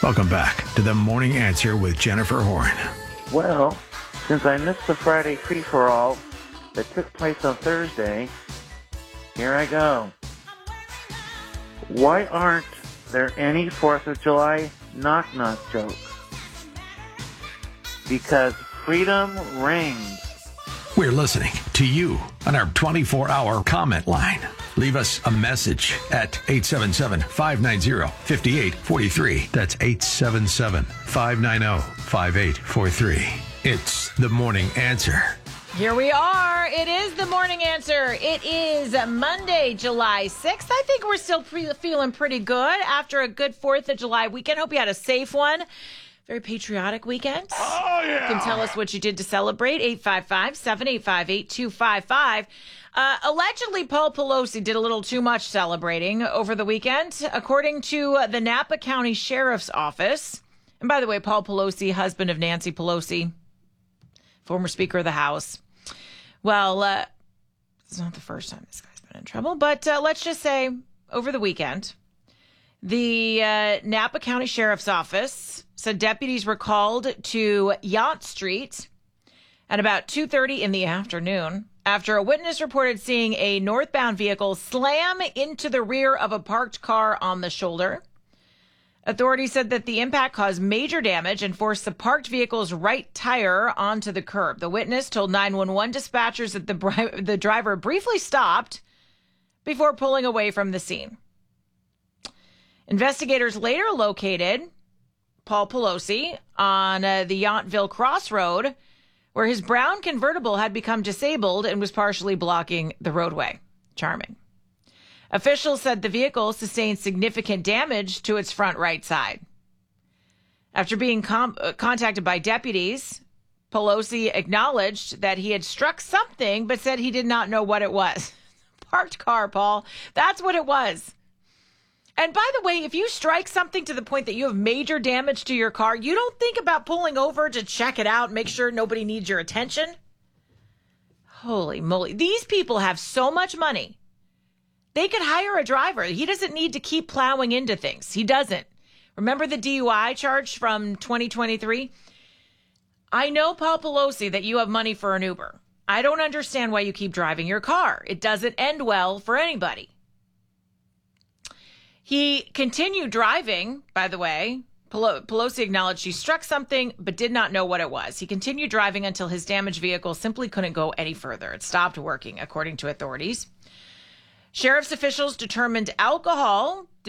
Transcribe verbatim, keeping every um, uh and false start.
Welcome back to the Morning Answer with Jennifer Horn. Well, since I missed the Friday free-for-all that took place on Thursday, here I go. Why aren't there any fourth of July knock-knock jokes? Because freedom rings. We're listening to you on our twenty-four hour comment line. Leave us a message at eight seven seven, five nine zero, five eight four three. That's eight seven seven, five nine zero, five eight four three. It's the Morning Answer. Here we are. It is the Morning Answer. It is Monday, July sixth. I think we're still pre- feeling pretty good after a good fourth of July weekend. Hope you had a safe one. Very patriotic weekend. Oh, yeah. You can tell us what you did to celebrate. eight five five, seven eight five, eight two five five. Uh, allegedly, Paul Pelosi did a little too much celebrating over the weekend, according to uh, the Napa County Sheriff's Office. And by the way, Paul Pelosi, husband of Nancy Pelosi, former Speaker of the House. Well, uh, it's not the first time this guy's been in trouble, but uh, let's just say over the weekend, the uh, Napa County Sheriff's Office said deputies were called to Yacht Street at about two thirty in the afternoon after a witness reported seeing a northbound vehicle slam into the rear of a parked car on the shoulder. Authorities said that the impact caused major damage and forced the parked vehicle's right tire onto the curb. The witness told nine one one dispatchers that the, bri- the driver briefly stopped before pulling away from the scene. Investigators later located Paul Pelosi on uh, the Yountville Crossroad, where his brown convertible had become disabled and was partially blocking the roadway. Charming. Officials said the vehicle sustained significant damage to its front right side. After being com- uh, contacted by deputies, Pelosi acknowledged that he had struck something, but said he did not know what it was. Parked car, Paul. That's what it was. And by the way, if you strike something to the point that you have major damage to your car, you don't think about pulling over to check it out, make sure nobody needs your attention? Holy moly. These people have so much money. They could hire a driver. He doesn't need to keep plowing into things. He doesn't. Remember the D U I charge from twenty twenty-three? I know, Paul Pelosi, that you have money for an Uber. I don't understand why you keep driving your car. It doesn't end well for anybody. He continued driving, by the way. Pelosi acknowledged he struck something, but did not know what it was. He continued driving until his damaged vehicle simply couldn't go any further. It stopped working, according to authorities. Sheriff's officials determined alcohol